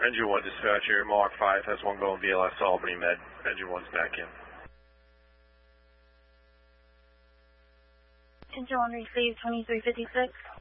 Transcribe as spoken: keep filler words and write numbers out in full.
Engine one dispatcher, Mohawk five has one going B L S Albany Med. Engine one's back in. Engine one received twenty-three fifty-six.